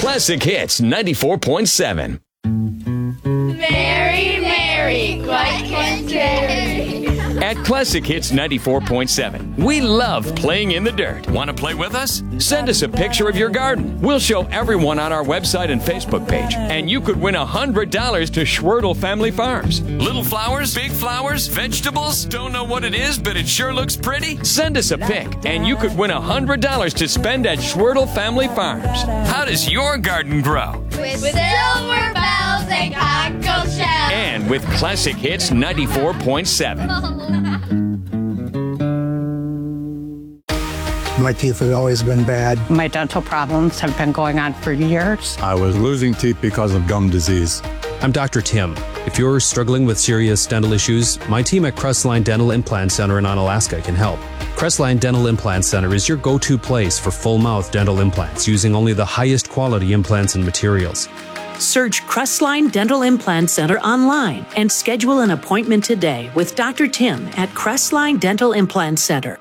Classic Hits 94.7. Mary, Mary, quite contrary. At Classic Hits 94.7, we love playing in the dirt. Want to play with us? Send us a picture of your garden. We'll show everyone on our website and Facebook page, and you could win $100 to Schwertel Family Farms. Little flowers, big flowers, vegetables? Don't know what it is, but it sure looks pretty? Send us a pic, and you could win $100 to spend at Schwertel Family Farms. How does your garden grow? With silver bells and cockle shells. And with Classic Hits 94.7. My teeth have always been bad. My dental problems have been going on for years. I was losing teeth because of gum disease. I'm Dr. Tim. If you're struggling with serious dental issues, my team at Crestline Dental Implant Center in Onalaska can help. Crestline Dental Implant Center is your go-to place for full-mouth dental implants using only the highest quality implants and materials. Search Crestline Dental Implant Center online and schedule an appointment today with Dr. Tim at Crestline Dental Implant Center.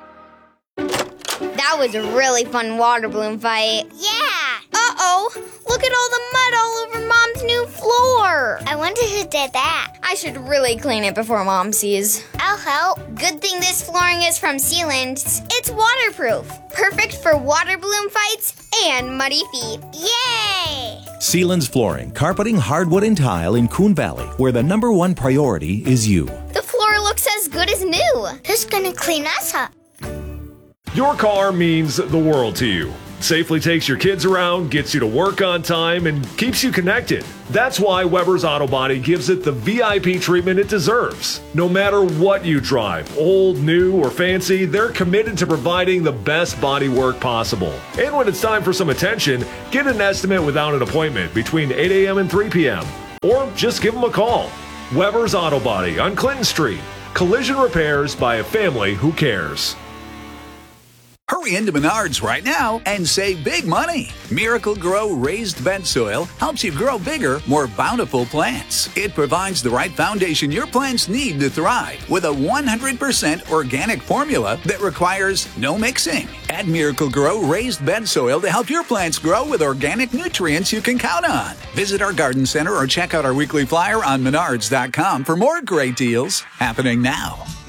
That was a really fun water balloon fight. Yeah! Uh-oh! Look at all the mud all over Mom's new floor! I wonder who did that. I should really clean it before Mom sees. I'll help. Good thing this flooring is from Sealand. It's waterproof. Perfect for water balloon fights and muddy feet. Yay! Sealand's Flooring, carpeting, hardwood, and tile in Coon Valley, where the #1 priority is you. The floor looks as good as new. Who's gonna clean us up? Your car means the world to you. Safely takes your kids around, gets you to work on time, and keeps you connected. That's why Weber's Auto Body gives it the VIP treatment it deserves. No matter what you drive, old, new, or fancy, they're committed to providing the best body work possible. And when it's time for some attention, get an estimate without an appointment between 8 a.m. and 3 p.m. Or just give them a call. Weber's Auto Body on Clinton Street. Collision repairs by a family who cares. Hurry into Menards right now and save big money. Miracle Grow Raised Bed Soil helps you grow bigger, more bountiful plants. It provides the right foundation your plants need to thrive with a 100% organic formula that requires no mixing. Add Miracle Grow Raised Bed Soil to help your plants grow with organic nutrients you can count on. Visit our garden center or check out our weekly flyer on Menards.com for more great deals happening now.